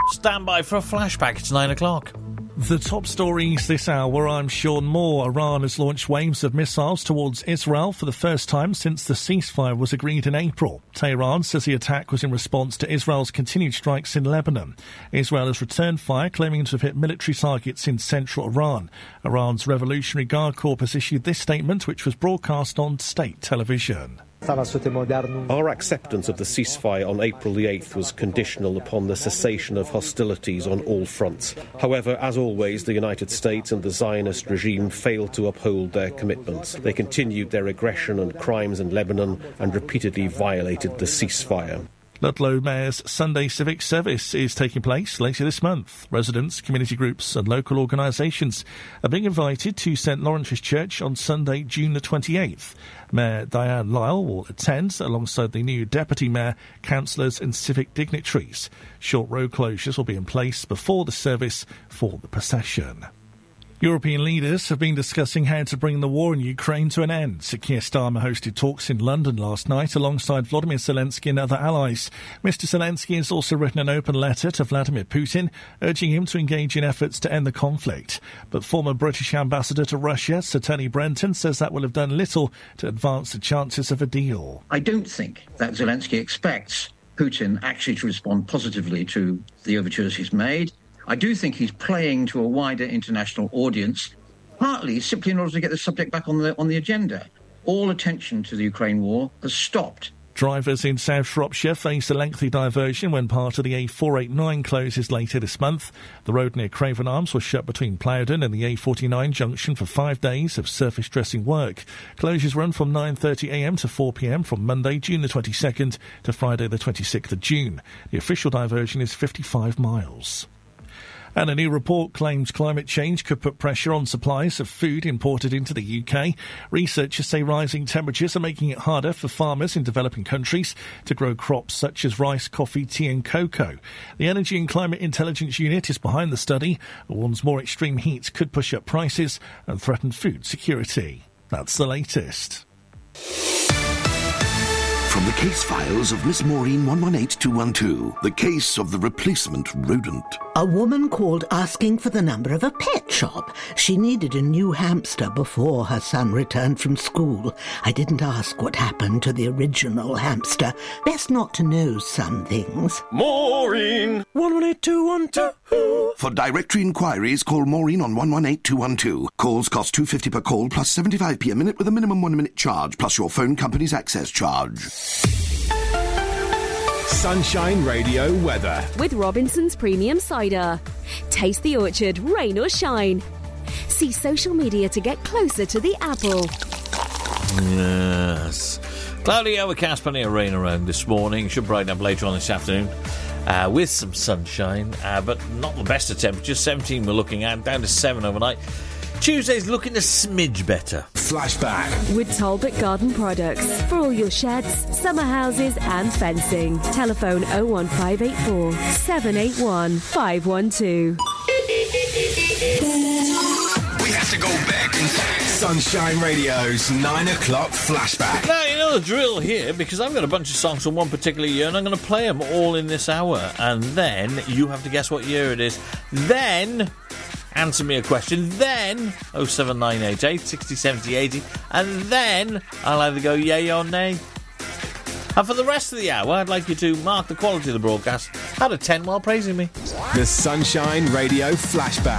Stand by for a flashback. It's 9 o'clock. The top stories this hour, I'm Sean Moore. Iran has launched waves of missiles towards Israel for the first time since the ceasefire was agreed in April. Tehran says the attack was in response to Israel's continued strikes in Lebanon. Israel has returned fire, claiming to have hit military targets in central Iran. Iran's Revolutionary Guard Corps has issued this statement, which was broadcast on state television. Our acceptance of the ceasefire on April the 8th was conditional upon the cessation of hostilities on all fronts. However, as always, the United States and the Zionist regime failed to uphold their commitments. They continued their aggression and crimes in Lebanon and repeatedly violated the ceasefire. Ludlow Mayor's Sunday Civic Service is taking place later this month. Residents, community groups and local organisations are being invited to St Lawrence's Church on Sunday, June the 28th. Mayor Diane Lyle will attend alongside the new Deputy Mayor, councillors and civic dignitaries. Short road closures will be in place before the service for the procession. European leaders have been discussing how to bring the war in Ukraine to an end. Sir Keir Starmer hosted talks in London last night alongside Volodymyr Zelensky and other allies. Mr Zelensky has also written an open letter to Vladimir Putin, urging him to engage in efforts to end the conflict. But former British ambassador to Russia, Sir Tony Brenton, says that will have done little to advance the chances of a deal. I don't think that Zelensky expects Putin actually to respond positively to the overtures he's made. I do think he's playing to a wider international audience, partly simply in order to get the subject back on the agenda. All attention to the Ukraine war has stopped. Drivers in South Shropshire face a lengthy diversion when part of the A489 closes later this month. The road near Craven Arms was shut between Plowden and the A49 junction for 5 days of surface dressing work. Closures run from 9:30am to 4pm from Monday, June the 22nd to Friday the 26th of June. The official diversion is 55 miles. And a new report claims climate change could put pressure on supplies of food imported into the UK. Researchers say rising temperatures are making it harder for farmers in developing countries to grow crops such as rice, coffee, tea and cocoa. The Energy and Climate Intelligence Unit is behind the study and warns more extreme heat could push up prices and threaten food security. That's the latest. From the case files of Miss Maureen 118212, the case of the replacement rodent. A woman called asking for the number of a pet shop. She needed a new hamster before her son returned from school. I didn't ask what happened to the original hamster. Best not to know some things. Maureen 118212. For directory inquiries, call Maureen on 118212. Calls cost $2.50 per call plus 75p a minute with a minimum 1 minute charge plus your phone company's access charge. Sunshine Radio weather. With Robinson's Premium Cider. Taste the orchard, rain or shine. See social media to get closer to the apple. Yes. Cloudy, overcast, plenty of rain around this morning. Should brighten up later on this afternoon with some sunshine, but not the best of temperatures. 17 we're looking at, down to 7 overnight. Tuesday's looking a smidge better. Flashback. With Talbot Garden Products. For all your sheds, summer houses and fencing. Telephone 01584 781 512. We have to go back in time. Sunshine Radio's 9 o'clock flashback. Now, you know the drill here, because I've got a bunch of songs from one particular year, and I'm going to play them all in this hour. And then you have to guess what year it is. Then answer me a question, then 07988 60 70 80, and then I'll either go yay or nay. And for the rest of the hour, I'd like you to mark the quality of the broadcast out of 10 while praising me. The Sunshine Radio flashback.